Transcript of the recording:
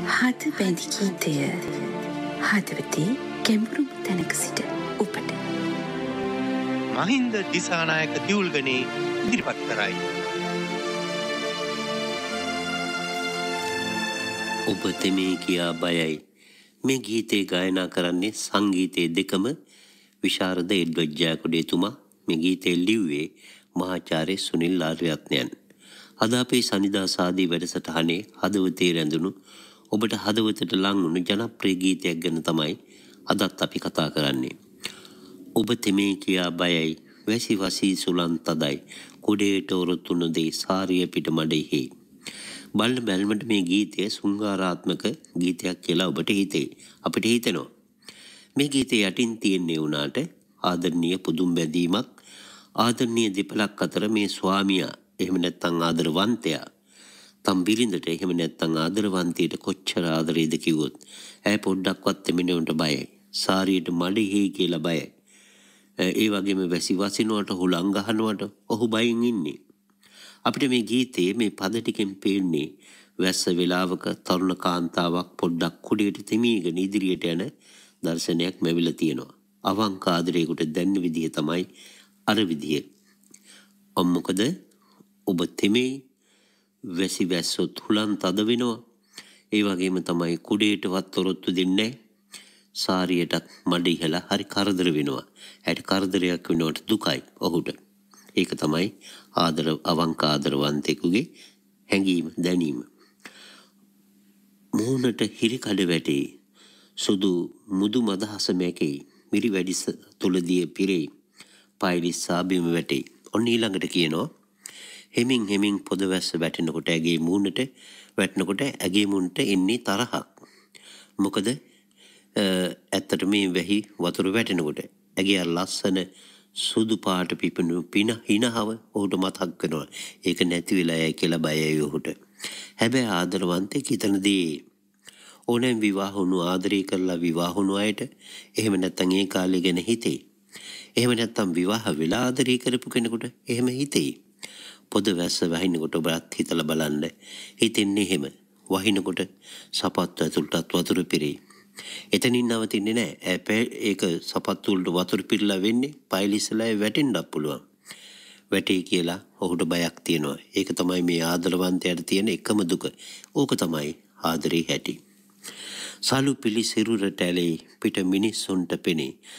හද බැඳි ගීතය හදවතේ ගැඹුරුම තැනක සිට ඔබට මහින්ද දිසානායක දියුල්ගනේ ඉදිරිපත් කරයි. ඔබ තෙමේ කියා බයයි. මේ ගීතේ ගායනා කරන්නේ සංගීතයේ දෙකම විශාරද එඩ්වඩ් ජයකොඩිතුමා. මේ ගීතේ ලිව්වේ මහාචාර්ය සුනිල් ආර්යරත්නයන්. අද අපේ සනිදා සාදී වැඩසටහනේ හදවතේ රැඳුණු ඔබට හදවතට ලං වුණු ජනප්‍රිය ගීතයක් ගැන තමයි අදත් අපි කතා කරන්නේ. ඔබ තෙමේ කියා බයයි වැසි වසී සුලන් තදයි කුඩේට ඔරොත්තු නොදේ සාරිය පිට මඩෙහි. බලන බැල්මට මේ ගීතය සුංගාරාත්මක ගීතයක් කියලා ඔබට හිතේ. අපිට හිතෙනවා. මේ ගීතය යටින් තියෙන්නේ වුණාට ආදරණීය පුදුම් බැඳීමක් ආදරණීය දෙපළක් අතර මේ ස්වාමියා එහෙම නැත්නම් ආදරවන්තයා තම් බිරිඳට එහෙම නැත්නම් ආදරවන්තියට කොච්චර ආදරේද කිව්වොත් ඇය පොඩ්ඩක්වත් එමිනෙවන්ට බයයි. සාරියට මඩෙහි කියලා බයයි. ඒ වගේම වැසි වසිනවට හුලං ගහනවට ඔහු බයින් ඉන්නේ. අපිට මේ ගීතේ මේ පද ටිකෙන් පේන්නේ වැස්ස වේලාවක තරුණ කාන්තාවක් පොඩ්ඩක් කුඩේට තෙමීගෙන ඉදිරියට යන දර්ශනයක් මෙවිලා තියෙනවා. අවංක ආදරේකට දැනෙන විදිය තමයි අර විදිය. මොකද ඔබ තෙමේ වැසි වැස්සොත් හුලං තද වෙනවා. ඒ වගේම තමයි කුඩේටවත් ඔරොත්තු දෙන්නේ සාරියටත් මඩ ඉහලා හරි කරදර වෙනවා. හැට කරදරයක් වෙනවට දුකයි ඔහුට. ඒක තමයි අවංක ආදරවන්තයෙකුගේ හැඟීම දැනීම. මුහුණට හිරි කඩ වැටේ සුදු මුදු මදහස මැකේ මිරි වැඩිස තුලදී පිරේ පයිලිස් සාබිම වැටේ. ඔන්න ඊළඟට කියනවා හෙමින් හෙමින් පොද වැස්ස වැටෙනකොට ඇගේ මුහුණට වැටෙනකොට ඇගේ මුහුණට එන්නේ තරහක්. මොකද ඇත්තට මේ වැහි වතුර වැටෙනකොට ඇගේ ලස්සන සුදු පාට පිපෙනු පින හිනහව ඔහුට මතක් වෙනවා. ඒක නැති වෙලා යයි කියලා බයයි ඔහුට. හැබැයි ආදරවන්තයෙක් හිතනදී ඕනෑම විවාහ වුණු ආදරය කරලා විවාහ වුණු අයට එහෙම නැත්නම් ඒ කාලේ ගැන හිතේ. එහෙම නැත්නම් විවාහ වෙලා ආදරය කරපු කෙනෙකුට එහෙම හිතේ. පොද වැස්ස වහිනකොට ඔබත් හිතලා බලන්න. හිතෙන්නේ එහෙම. වහිනකොට සපත්තු ඇතුළටත් වතුර පිරේ. එතනින් නවතින්නේ නැහැ. ඒක සපත්තු වලට වතුර පිරලා වෙන්නේ පයිලිස්සලා වැටෙන්නත් පුළුවන්. වැටේ කියලා ඔහුට බයක් තියෙනවා. ඒක තමයි මේ ආදරවන්තයාට තියෙන එකම දුක. ඕක තමයි ආදරේ හැටි. සලු පිලි සිරුරට ඇලේ පිට මිනිස්සුන්ට පෙනේ